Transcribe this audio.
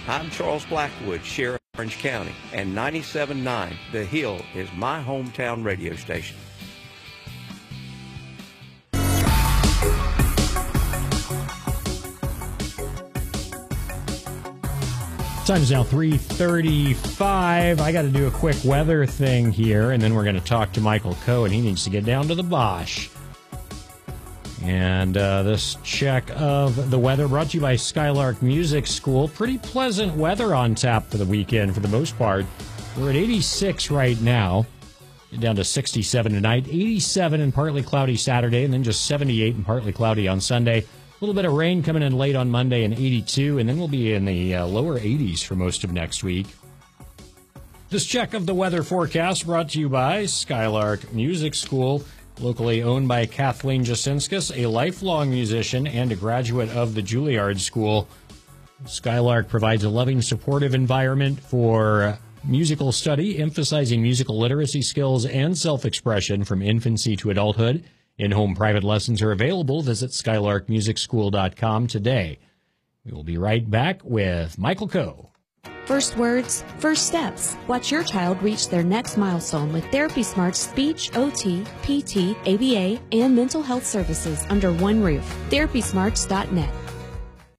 I'm Charles Blackwood, Sheriff of Orange County, and 97.9 The Hill is my hometown radio station. Time's now 3:35. I got to do a quick weather thing here, and then we're going to talk to Michael Coe, and he needs to get down to the Bosch. And this check of the weather brought to you by Skylark Music School. Pretty pleasant weather on tap for the weekend for the most part. We're at 86 right now, down to 67 tonight, 87 and partly cloudy Saturday, and then just 78 and partly cloudy on Sunday. A little bit of rain coming in late on Monday and 82, and then we'll be in the lower 80s for most of next week. This check of the weather forecast brought to you by Skylark Music School, locally owned by Kathleen Jasinskis, a lifelong musician and a graduate of the Juilliard School. Skylark provides a loving, supportive environment for musical study, emphasizing musical literacy skills and self-expression from infancy to adulthood. In-home private lessons are available. Visit SkylarkMusicSchool.com today. We will be right back with Michael Coe. First words, first steps. Watch your child reach their next milestone with Therapy Smart's speech, OT, PT, ABA, and mental health services under one roof. TherapySmarts.net.